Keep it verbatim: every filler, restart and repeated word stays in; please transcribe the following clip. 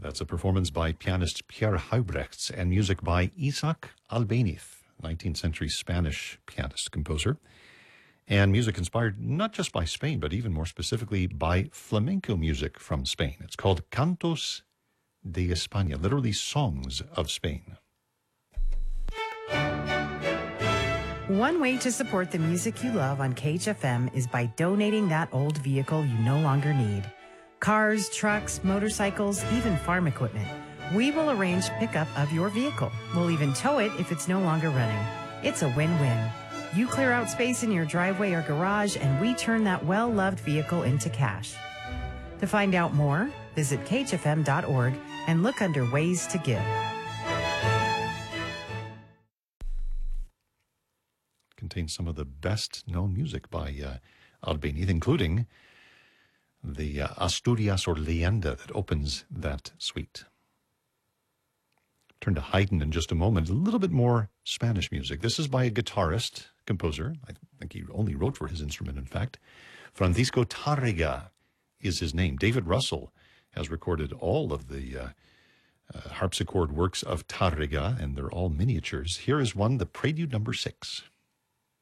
That's a performance by pianist Pierre Huybrechts and music by Isaac Albéniz, nineteenth century Spanish pianist composer. And music inspired not just by Spain, but even more specifically by flamenco music from Spain. It's called Cantos de España, literally songs of Spain. One way to support the music you love on K H F M is by donating that old vehicle you no longer need. Cars, trucks, motorcycles, even farm equipment. We will arrange pickup of your vehicle. We'll even tow it if it's no longer running. It's a win-win. You clear out space in your driveway or garage, and we turn that well-loved vehicle into cash. To find out more, visit K H F M dot org and look under Ways to Give. Contains some of the best-known music by uh, Albéniz, including the uh, Asturias or Leyenda that opens that suite. Turn to Haydn in just a moment. A little bit more Spanish music. This is by a guitarist, composer. I think he only wrote for his instrument, in fact. Francisco Tárrega is his name. David Russell has recorded all of the uh, uh, harpsichord works of Tárrega, and they're all miniatures. Here is one, the Prelude number six.